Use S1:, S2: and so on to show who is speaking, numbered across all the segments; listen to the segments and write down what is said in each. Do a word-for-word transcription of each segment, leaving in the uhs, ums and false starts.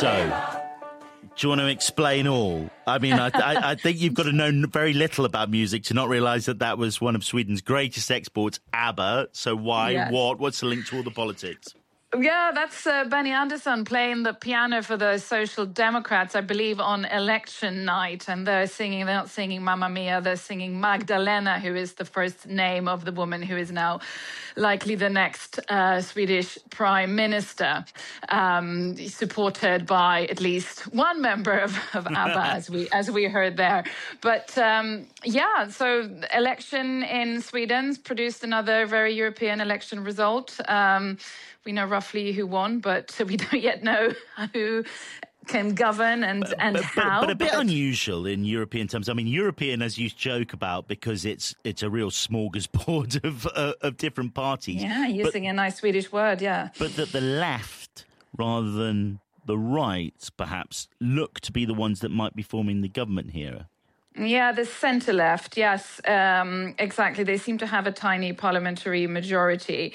S1: So, do you want to explain all? I mean, I, I, I think you've got to know very little about music to not realise that that was one of Sweden's greatest exports, ABBA. So why,
S2: Yes.
S1: what, what's the link to all the politics?
S2: Yeah, that's uh, Benny Andersson playing the piano for the Social Democrats, I believe, on election night. And they're singing, they're not singing Mamma Mia, they're singing Magdalena, who is the first name of the woman who is now likely the next uh, Swedish prime minister, um, supported by at least one member of, of ABBA, as we as we heard there. But um, yeah, so election in Sweden produced another very European election result. Um, we know roughly who won, but we don't yet know who can govern and,
S1: but,
S2: and
S1: but,
S2: how.
S1: But, but a bit
S2: but
S1: unusual in European terms. I mean, European, as you joke about, because it's it's a real smorgasbord of uh, of different parties.
S2: Yeah, using but, a nice Swedish word, yeah.
S1: But that the left, rather than the right, perhaps, look to be the ones that might be forming the government here.
S2: Yeah, the centre left, yes, um, exactly. They seem to have a tiny parliamentary majority.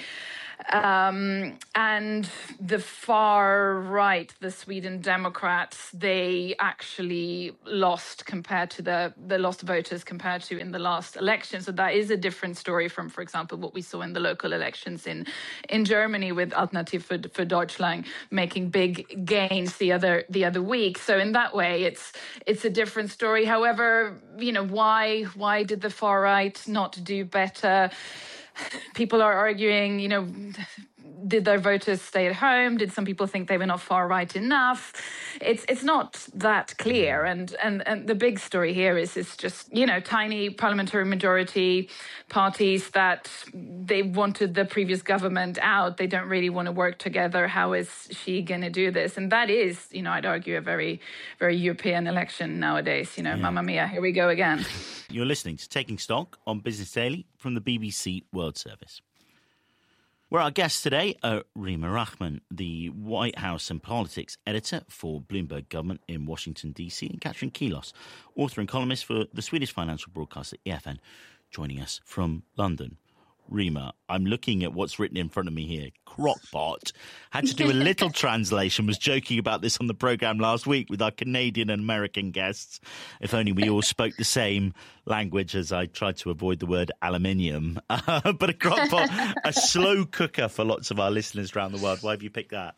S2: Um, and the far right, the Sweden Democrats, they actually lost compared to the, the lost voters compared to in the last election. So that is a different story from, for example, what we saw in the local elections in, in Germany with Alternative für, für Deutschland making big gains the other the other week. So in that way, it's it's a different story. However, you know, why why did the far right not do better? People are arguing, you know, did their voters stay at home? Did some people think they were not far right enough? It's it's not that clear. And and, and the big story here is it's just, you know, tiny parliamentary majority parties that they wanted the previous government out. They don't really want to work together. How is she going to do this? And that is, you know, I'd argue a very, very European election nowadays. You know, yeah. Mamma mia, here we go again.
S1: You're listening to Taking Stock on Business Daily from the B B C World Service. Where our guests today are Rima Rahman, the White House and politics editor for Bloomberg Government in Washington, D C, and Katrin Kilos, author and columnist for the Swedish financial broadcaster E F N, joining us from London. Rima, I'm looking at what's written in front of me here. Crockpot. Had to do a little translation, was joking about this on the programme last week with our Canadian and American guests. If only we all spoke the same language, as I tried to avoid the word aluminium. Uh, but a crockpot, a slow cooker for lots of our listeners around the world. Why have you picked that?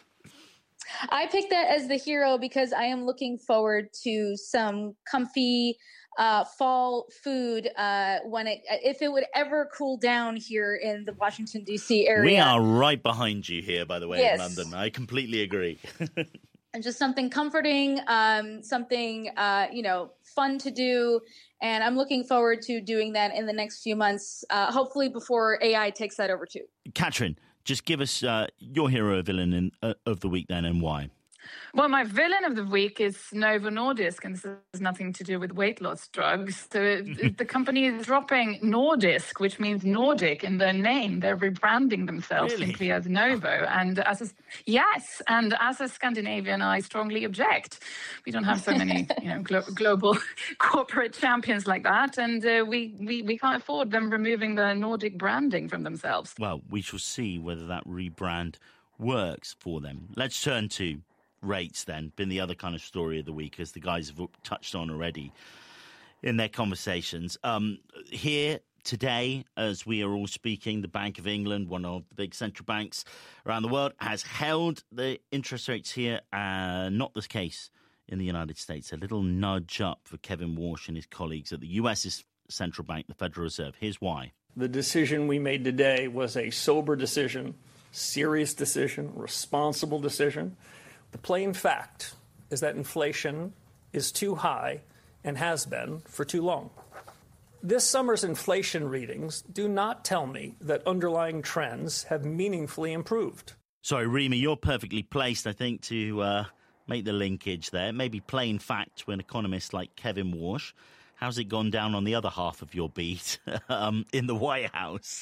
S3: I picked that as the hero because I am looking forward to some comfy Uh, fall food uh, when it, if it would ever cool down here in the Washington, D C area.
S1: We are right behind you here, by the way,
S3: yes.
S1: in London. I completely agree.
S3: And just something comforting, um, something, uh, you know, fun to do. And I'm looking forward to doing that in the next few months, uh, hopefully before A I takes that over too.
S1: Katrin, just give us uh, your hero or villain in, uh, of the week then, and why.
S2: Well, my villain of the week is Novo Nordisk, and this has nothing to do with weight loss drugs. So it, the company is dropping Nordisk, which means Nordic in their name. They're rebranding themselves
S1: Really?
S2: simply as Novo. And as a, yes, and as a Scandinavian, I strongly object. We don't have so many, you know, glo- global corporate champions like that, and uh, we, we we can't afford them removing the Nordic branding from themselves.
S1: Well, we shall see whether that rebrand works for them. Let's turn to rates then, been the other kind of story of the week, as the guys have touched on already in their conversations. Um, here today, as we are all speaking, the Bank of England, one of the big central banks around the world, has held the interest rates here. Uh, not the case in the United States. A little nudge up for Kevin Warsh and his colleagues at the U S's central bank, the Federal Reserve. Here's why.
S4: The decision we made today was a sober decision, serious decision, responsible decision. The plain fact is that inflation is too high and has been for too long. This summer's inflation readings do not tell me that underlying trends have meaningfully improved.
S1: Sorry, Rima, you're perfectly placed, I think, to uh, make the linkage there. Maybe plain fact to an economist like Kevin Warsh. How's it gone down on the other half of your beat um, in the White House?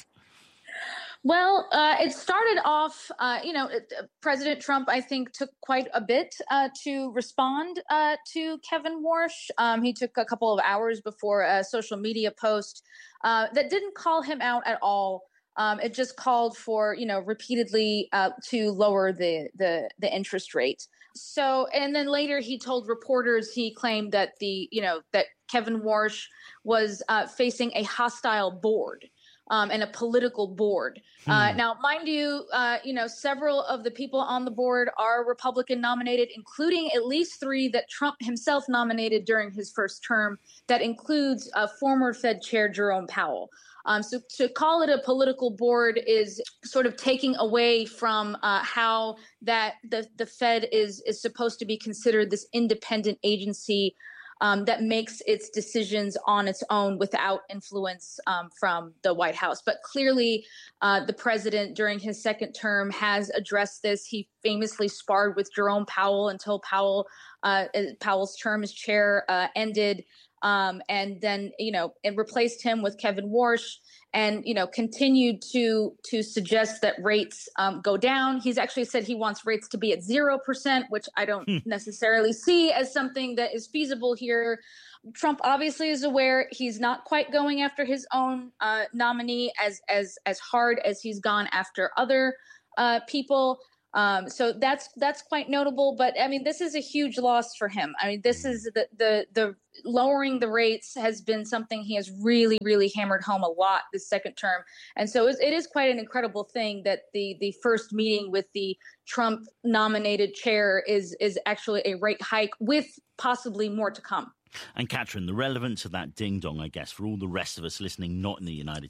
S3: Well, uh, it started off, uh, you know, it, uh, President Trump, I think, took quite a bit uh, to respond uh, to Kevin Warsh. Um, he took a couple of hours before a social media post uh, that didn't call him out at all. Um, it just called for, you know, repeatedly uh, to lower the, the the interest rate. so, and then later he told reporters, he claimed that the, you know, that Kevin Warsh was uh, facing a hostile board. Um, and a political board. Hmm. Uh, now, mind you, uh, you know, several of the people on the board are Republican nominated, including at least three that Trump himself nominated during his first term. That includes uh, former Fed Chair Jerome Powell. Um, so to call it a political board is sort of taking away from uh, how that the, the Fed is is supposed to be considered this independent agency Um, that makes its decisions on its own without influence um, from the White House. But clearly, uh, the president during his second term has addressed this. He famously sparred with Jerome Powell until Powell uh, Powell's term as chair uh, ended, um, and then you know and replaced him with Kevin Warsh. And, you know, continued to to suggest that rates um, go down. He's actually said he wants rates to be at zero percent, which I don't hmm. necessarily see as something that is feasible here. Trump obviously is aware he's not quite going after his own uh, nominee as as as hard as he's gone after other uh, people. Um, so that's that's quite notable. But I mean, this is a huge loss for him. I mean, this is the the the lowering the rates has been something he has really, really hammered home a lot this second term. And so it is quite an incredible thing that the the first meeting with the Trump nominated chair is is actually a rate hike with possibly more to come.
S1: And Catherine, the relevance of that ding dong, I guess, for all the rest of us listening, not in the United